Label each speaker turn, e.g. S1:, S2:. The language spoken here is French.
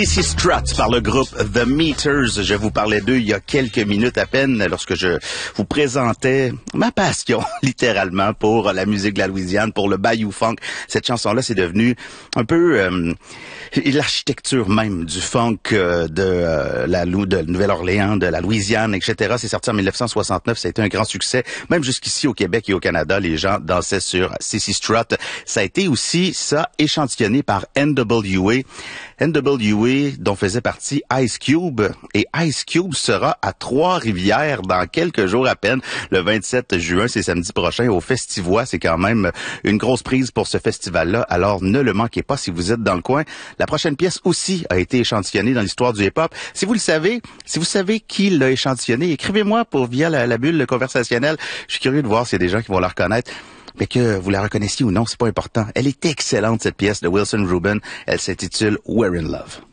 S1: Ici Struts par le groupe The Meters. Je vous parlais d'eux il y a quelques minutes à peine lorsque je vous présentais ma passion, littéralement, pour la musique de la Louisiane, pour le Bayou Funk. Cette chanson-là, c'est devenu un peu l'architecture même du funk de Nouvelle-Orléans, de la Louisiane, etc. C'est sorti en 1969. Ça a été un grand succès. Même jusqu'ici au Québec et au Canada, les gens dansaient sur Sissy Strut. Ça a été aussi, échantillonné par NWA. NWA, dont faisait partie Ice Cube. Et Ice Cube sera à Trois-Rivières dans quelques jours à peine, le 27 juin, c'est samedi prochain, au Festivois. C'est quand même une grosse prise pour ce festival-là. Alors, ne le manquez pas si vous êtes dans le coin. La prochaine pièce aussi a été échantillonnée dans l'histoire du hip-hop. Si vous savez qui l'a échantillonnée, écrivez-moi via la bulle conversationnelle. Je suis curieux de voir s'il y a des gens qui vont la reconnaître. Mais que vous la reconnaissiez ou non, c'est pas important. Elle est excellente, cette pièce de Wilson Rubin. Elle s'intitule We're in Love.